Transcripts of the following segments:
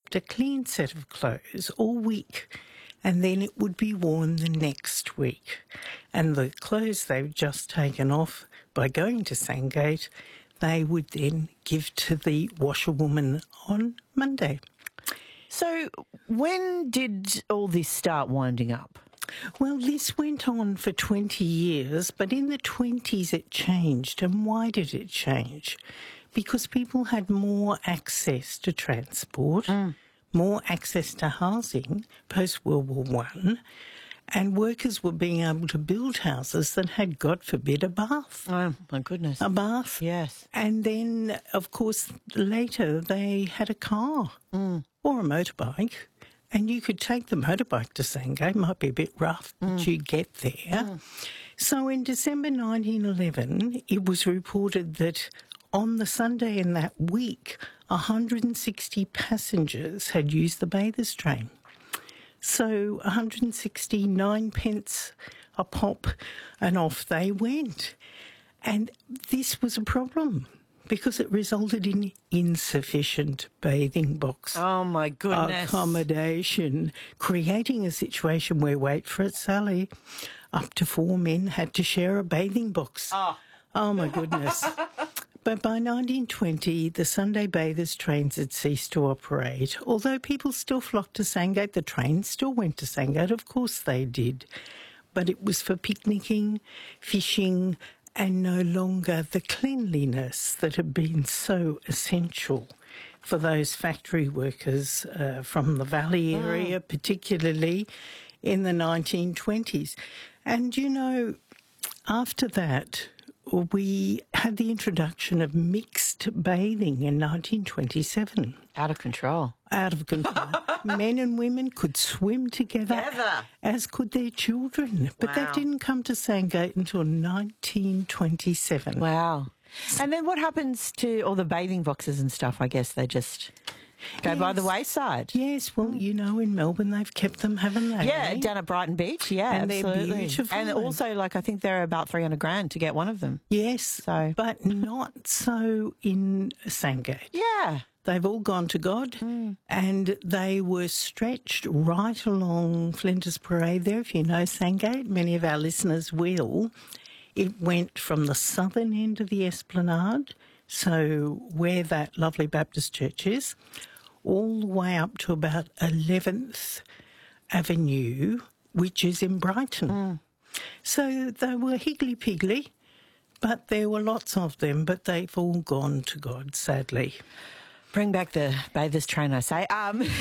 kept a clean set of clothes all week, and then it would be worn the next week. And the clothes they've just taken off by going to Sandgate, they would then give to the washerwoman on Monday. So when did all this start winding up? Well, this went on for 20 years, but in the 20s it changed. And why did it change? Because people had more access to transport, more access to housing post-World War One, and workers were being able to build houses that had, God forbid, a bath. Oh, my goodness. A bath. Yes. And then, of course, later they had a car or a motorbike, and you could take the motorbike to Sandgate. It might be a bit rough, but you get there. So in December 1911, it was reported that on the Sunday in that week, 160 passengers had used the Bathers train. So 169 pence a pop, and off they went. And this was a problem because it resulted in insufficient bathing box Oh, my goodness. accommodation, creating a situation where, wait for it, Sally, up to 4 men had to share a bathing box. Oh my goodness. But by 1920, the Sunday Bathers trains had ceased to operate. Although people still flocked to Sandgate, the trains still went to Sandgate, of course they did. But it was for picnicking, fishing, and no longer the cleanliness that had been so essential for those factory workers from the Valley area, particularly in the 1920s. And, you know, after that, we had the introduction of mixed bathing in 1927. Out of control. Out of control. Men and women could swim together, as could their children. But that didn't come to Sandgate until 1927. Wow. And then what happens to all the bathing boxes and stuff? I guess they just go by the wayside. Yes, well, you know, in Melbourne they've kept them, haven't they? Yeah, down at Brighton Beach, yeah, And absolutely. they're beautiful. And also, like, I think they're about $300,000 to get one of them. Yes, So- but not so in Sandgate. Yeah. They've all gone to God, and they were stretched right along Flinders Parade there. If you know Sandgate, many of our listeners will. It went from the southern end of the Esplanade, so where that lovely Baptist church is, all the way up to about 11th Avenue, which is in Brighton. So they were higgly-piggly, but there were lots of them, but they've all gone to God, sadly. Bring back the Bathers train, I say.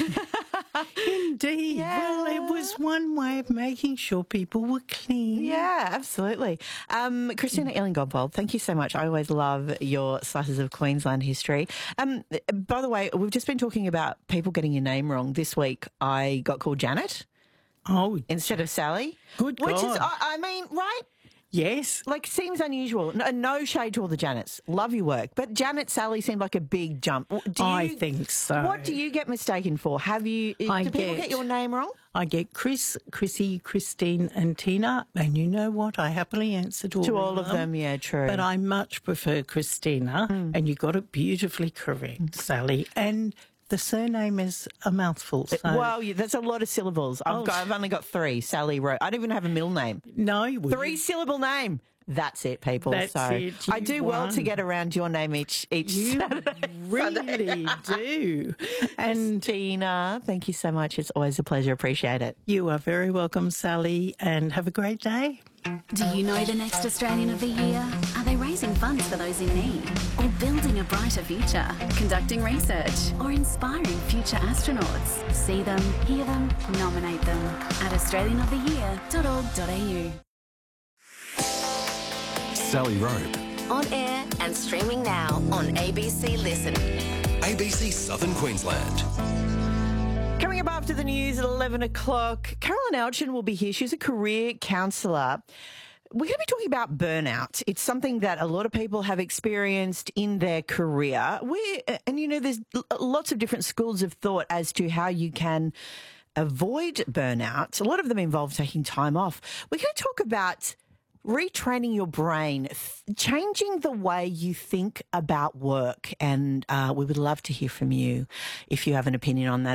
Indeed. Yeah. Well, it was one way of making sure people were clean. Yeah, absolutely. Christina Illing-Godbold, thank you so much. I always love your slices of Queensland history. By the way, we've just been talking about people getting your name wrong. This week, I got called Janet Oh, instead of Sally. Good Which is, God. I mean, right? yes. Like, seems unusual. No shade to all the Janets. Love your work. But Janet, Sally seemed like a big jump. I think so. What do you get mistaken for? Do people get your name wrong? I get Chris, Chrissy, Christine and Tina, and you know what? I happily answer to all of them, yeah, true. But I much prefer Christina, and you got it beautifully correct, Sally. And the surname is a mouthful. So Well, that's a lot of syllables. I've only got 3. Sally Rowe. I don't even have a middle name. no, 3-syllable name. That's it, people. That's so it. I You do well won. to get around your name each You Saturday. really do. And Tina, thank you so much. It's always a pleasure. Appreciate it. you are very welcome, Sally, and have a great day. Do you know the next Australian of the Year? Are they raising funds for those in need? Or building a brighter future? Conducting research? Or inspiring future astronauts? See them, hear them, nominate them at australianoftheyear.org.au. Sally Rope, On air and streaming now on ABC Listen. ABC Southern Queensland. Coming up after the news at 11 o'clock, Carolyn Alchin will be here. She's a career counsellor. We're going to be talking about burnout. It's something that a lot of people have experienced in their career. And, you know, there's lots of different schools of thought as to how you can avoid burnout. A lot of them involve taking time off. We're going to talk about retraining your brain, changing the way you think about work. And we would love to hear from you if you have an opinion on that.